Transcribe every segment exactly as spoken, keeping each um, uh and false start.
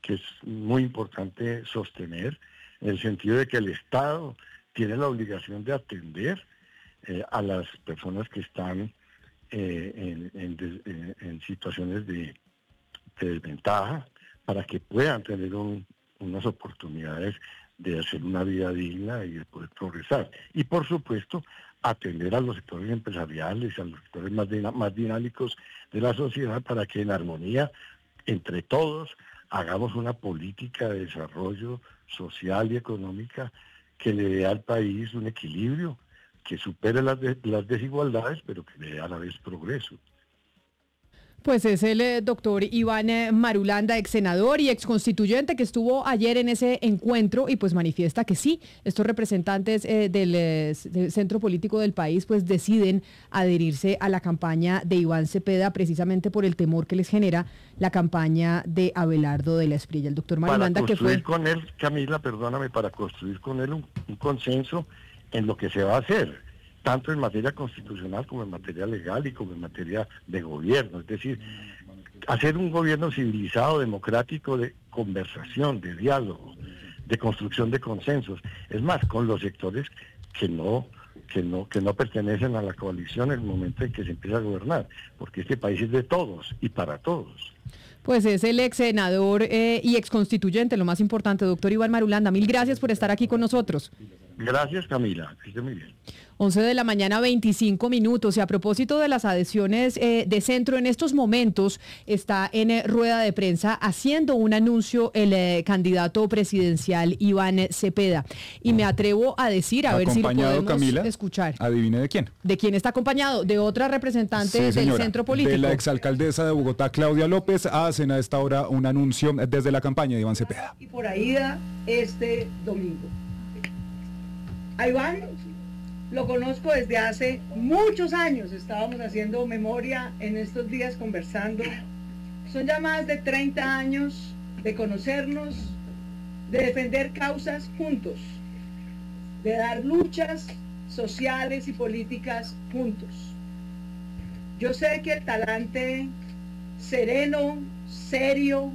que es muy importante sostener, en el sentido de que el Estado tiene la obligación de atender eh, a las personas que están eh, en, en, en, en situaciones de, de desventaja, para que puedan tener un, unas oportunidades de hacer una vida digna y de poder progresar. Y por supuesto, atender a los sectores empresariales, a los sectores más, más dinámicos de la sociedad, para que en armonía, entre todos, hagamos una política de desarrollo social y económica que le dé al país un equilibrio, que supere las, de, las desigualdades, pero que le dé a la vez progreso. Pues es el eh, doctor Iván eh, Marulanda, ex senador y ex constituyente, que estuvo ayer en ese encuentro y pues manifiesta que sí, estos representantes eh, del, eh, del centro político del país pues deciden adherirse a la campaña de Iván Cepeda, precisamente por el temor que les genera la campaña de Abelardo de la Espriella. El doctor Marulanda, para construir que fue... con él, Camila, perdóname, para construir con él un, un consenso en lo que se va a hacer, tanto en materia constitucional como en materia legal y como en materia de gobierno. Es decir, hacer un gobierno civilizado, democrático, de conversación, de diálogo, de construcción de consensos. Es más, con los sectores que no, que no, que no pertenecen a la coalición en el momento en que se empieza a gobernar, porque este país es de todos y para todos. Pues es el ex senador eh, y ex constituyente, lo más importante, doctor Iván Marulanda. Mil gracias por estar aquí con nosotros. Gracias, Camila, que esté muy bien. once de la mañana, veinticinco minutos. Y a propósito de las adhesiones eh, de centro, en estos momentos está en eh, rueda de prensa haciendo un anuncio el eh, candidato presidencial Iván Cepeda. Y me atrevo a decir, a ver si lo podemos Camila, escuchar. Adivine de quién. ¿De quién está acompañado? De otra representante Sí, del señora, centro político. de la exalcaldesa de Bogotá, Claudia López, hacen a esta hora un anuncio desde la campaña de Iván Cepeda. Y por ahí da este domingo. A Iván lo conozco desde hace muchos años, estábamos haciendo memoria en estos días conversando. Son ya más de treinta años de conocernos, de defender causas juntos, de dar luchas sociales y políticas juntos. Yo sé que el talante sereno, serio,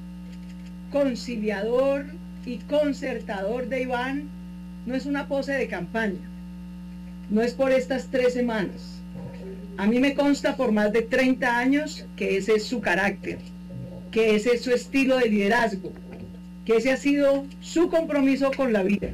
conciliador y concertador de Iván no es una pose de campaña, no es por estas tres semanas. A mí me consta por más de treinta años que ese es su carácter, que ese es su estilo de liderazgo, que ese ha sido su compromiso con la vida.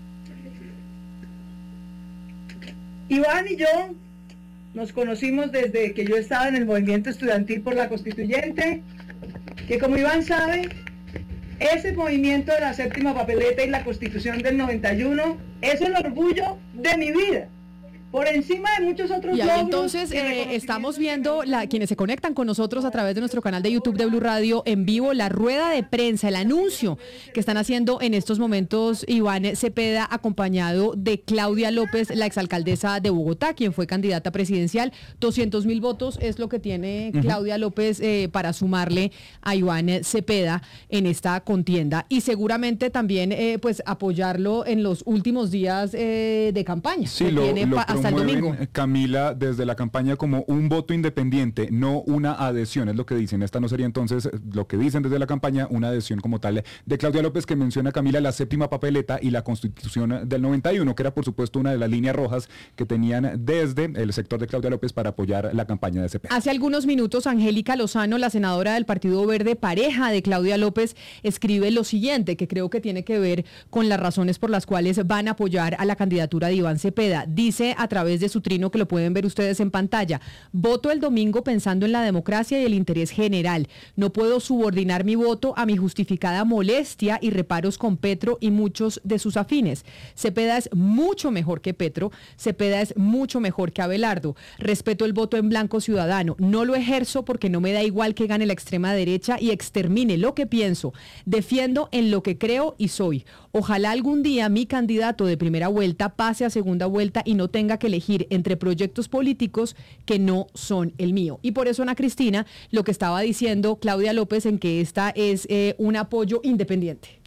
Iván y yo nos conocimos desde que yo estaba en el movimiento estudiantil por la Constituyente, que como Iván sabe, ese movimiento de la séptima papeleta y la Constitución del noventa y uno es el orgullo de mi vida, por encima de muchos otros y ahí logros. Entonces eh, estamos viendo la, quienes se conectan con nosotros a través de nuestro canal de YouTube de Blue Radio en vivo, la rueda de prensa, el anuncio que están haciendo en estos momentos Iván Cepeda, acompañado de Claudia López, la exalcaldesa de Bogotá, quien fue candidata presidencial. doscientos mil votos es lo que tiene Claudia López eh, para sumarle a Iván Cepeda en esta contienda, y seguramente también eh, pues apoyarlo en los últimos días eh, de campaña. Sí, que lo, tiene lo pa- hasta el domingo. promueven, Camila, desde la campaña como un voto independiente, no una adhesión, es lo que dicen. Esta no sería entonces, lo que dicen desde la campaña, una adhesión como tal de Claudia López, que menciona, Camila, la séptima papeleta y la Constitución del noventa y uno, que era por supuesto una de las líneas rojas que tenían desde el sector de Claudia López para apoyar la campaña de Cepeda. Hace algunos minutos, Angélica Lozano, la senadora del Partido Verde, pareja de Claudia López, escribe lo siguiente, que creo que tiene que ver con las razones por las cuales van a apoyar a la candidatura de Iván Cepeda. Dice a través de su trino, que lo pueden ver ustedes en pantalla: voto el domingo pensando en la democracia y el interés general. No puedo subordinar mi voto a mi justificada molestia y reparos con Petro y muchos de sus afines. Cepeda es mucho mejor que Petro, Cepeda es mucho mejor que Abelardo. Respeto el voto en blanco ciudadano, no lo ejerzo porque no me da igual que gane la extrema derecha y extermine lo que pienso. Defiendo en lo que creo y soy. Ojalá algún día mi candidato de primera vuelta pase a segunda vuelta y no tenga que elegir entre proyectos políticos que no son el mío. Y por eso, Ana Cristina, lo que estaba diciendo Claudia López, en que esta es eh, un apoyo independiente.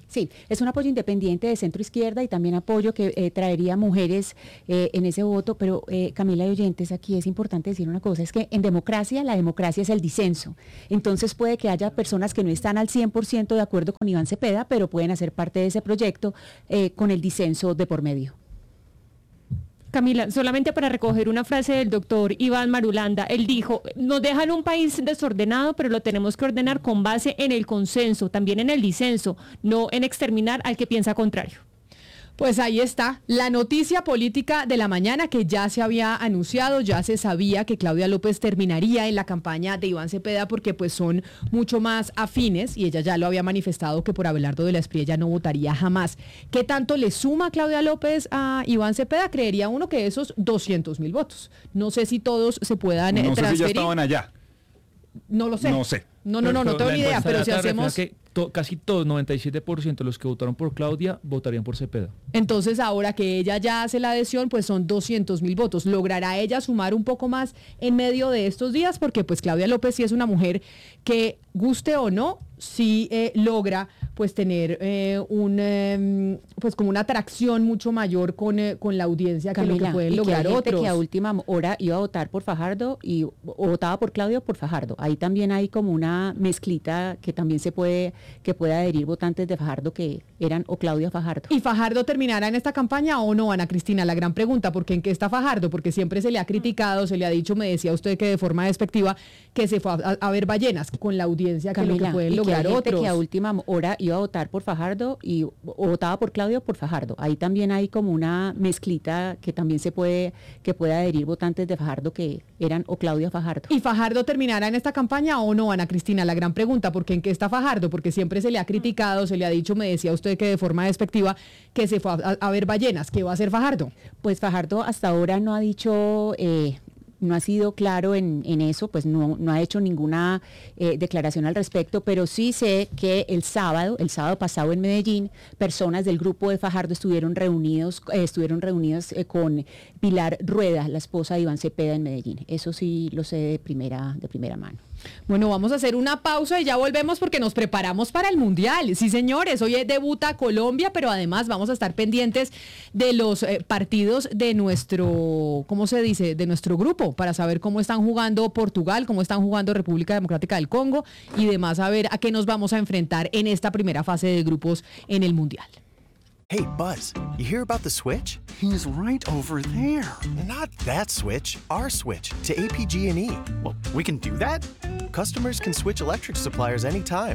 Sí, es un apoyo independiente de centro izquierda y también apoyo que eh, traería mujeres eh, en ese voto, pero eh, Camila y oyentes, aquí es importante decir una cosa, es que en democracia, la democracia es el disenso, entonces puede que haya personas que no están al cien por ciento de acuerdo con Iván Cepeda, pero pueden hacer parte de ese proyecto eh, con el disenso de por medio. Camila, solamente para recoger una frase del doctor Iván Marulanda, él dijo, nos dejan un país desordenado, pero lo tenemos que ordenar con base en el consenso, también en el disenso, no en exterminar al que piensa contrario. Pues ahí está, la noticia política de la mañana que ya se había anunciado, ya se sabía que Claudia López terminaría en la campaña de Iván Cepeda porque pues son mucho más afines y ella ya lo había manifestado que por Abelardo de la Espriella ella no votaría jamás. ¿Qué tanto le suma Claudia López a Iván Cepeda? Creería uno que esos doscientos mil votos. No sé si todos se puedan no transferir. No sé si ya estaban allá. No lo sé. No sé. No, no, no, no tengo ni idea, pero si hacemos... Que to, casi todos, noventa y siete por ciento de los que votaron por Claudia, votarían por Cepeda. Entonces, ahora que ella ya hace la adhesión, pues son doscientos mil votos. ¿Logrará ella sumar un poco más en medio de estos días? Porque pues Claudia López sí es una mujer que, guste o no, sí eh, logra pues tener eh, un eh, pues como una atracción mucho mayor con, eh, con la audiencia que Camila, lo que pueden y lograr que hay gente otros. Que a última hora iba a votar por Fajardo y o votaba por Claudio o por Fajardo. Ahí también hay como una mezclita que también se puede que puede adherir votantes de Fajardo que eran o Claudio o Fajardo. ¿Y Fajardo terminará en esta campaña o no, Ana Cristina? La gran pregunta, ¿por qué en qué está Fajardo? Porque siempre se le ha criticado, se le ha dicho, me decía usted que de forma despectiva, que se fue a, a ver ballenas con la audiencia que Camila, lo que pueden y lograr que hay gente otros. Que a última hora iba a votar por Fajardo y o votaba por Claudio o por Fajardo. Ahí también hay como una mezclita que también se puede que puede adherir votantes de Fajardo que eran o Claudio o Fajardo. ¿Y Fajardo terminará en esta campaña o no, Ana Cristina? La gran pregunta, ¿por qué en qué está Fajardo? Porque siempre se le ha criticado, se le ha dicho, me decía usted que de forma despectiva, que se fue a, a ver ballenas. ¿Qué va a hacer Fajardo? Pues Fajardo hasta ahora no ha dicho... Eh, no ha sido claro en, en eso, pues no, no ha hecho ninguna eh, declaración al respecto, pero sí sé que el sábado, el sábado pasado en Medellín, personas del grupo de Fajardo estuvieron reunidos, eh, estuvieron reunidos eh, con Pilar Rueda, la esposa de Iván Cepeda en Medellín. Eso sí lo sé de primera, de primera mano. Bueno, vamos a hacer una pausa y ya volvemos porque nos preparamos para el Mundial. Sí, señores, hoy debuta Colombia, pero además vamos a estar pendientes de los eh, partidos de nuestro, ¿cómo se dice? De nuestro grupo, para saber cómo están jugando Portugal, cómo están jugando República Democrática del Congo y demás, a ver a qué nos vamos a enfrentar en esta primera fase de grupos en el Mundial. Hey, Buzz, you hear about the switch? He's right over there. Not that switch, our switch to A P G and E. Well, we can do that? Customers can switch electric suppliers anytime,